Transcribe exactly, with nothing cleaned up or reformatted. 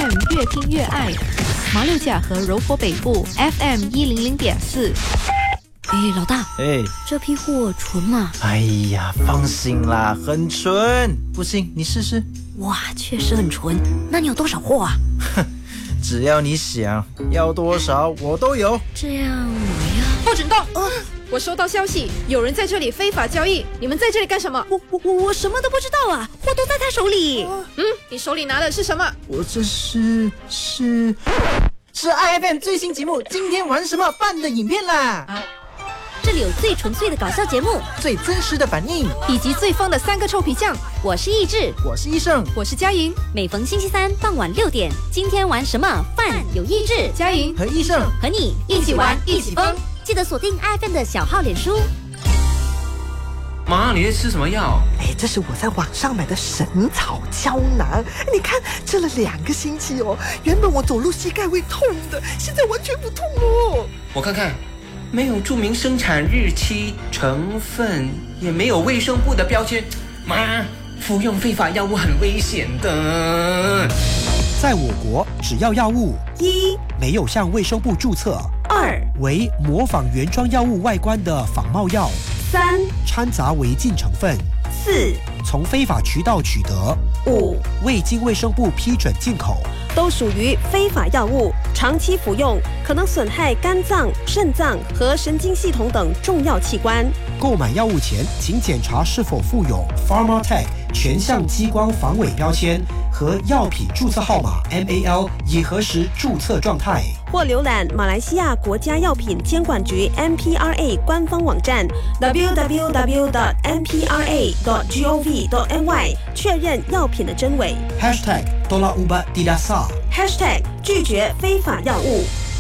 M 越听越爱，马六甲和柔佛北部 F M 一零零点四。 哎，老大， 哎， 这批货纯吗？ 哎呀，放心啦，很纯。不信你试试。 哇，确实很纯。那你有多少货啊？ 哼，只要你想要多少，我都有。 这样我要不准动！哦，我收到消息，有人在这里非法交易，你们在这里干什么？ 我我我我什么都不知道啊，货都在他手里。 嗯，你手里拿的是什么？ 我这是是是 I F M 最新节目《今天玩什么办》的影片啦。 这里有最纯粹的搞笑节目， 最真实的反应， 以及最疯的三个臭皮匠。 我是易志， 我是医生， 我是佳莹。 每逢星期三傍晚六点，今天玩什么饭有易志、 佳莹和医生和你一起玩一起疯。记得锁定 I F M 的小号脸书。 妈，你在吃什么药？ 哎，这是我在网上买的神草胶囊，你看吃了两个星期哦，原本我走路膝盖会痛的，现在完全不痛哦。 我看看，没有注明生产日期、成分，也没有卫生部的标签。妈，服用非法药物很危险的。 在我国，只要药物一没有向卫生部注册， 二为模仿原装药物外观的仿冒药， 三掺杂违禁成分， 四从非法渠道取得， 五未经卫生部批准进口， 都属于非法药物，长期服用可能损害肝脏、肾脏和神经系统等重要器官。 购买药物前，请检查是否附有 Pharmatech 全项激光防伪标签和药品注册号码 M A L， 以核实注册状态。 或浏览马来西亚国家药品监管局 M P R A 官方网站 double-u double-u double-u dot m p r a dot gov dot m y 确认药品的真伪。 Hashtag Tolak Ubat Tidak Sah。 Hashtag 拒绝非法药物。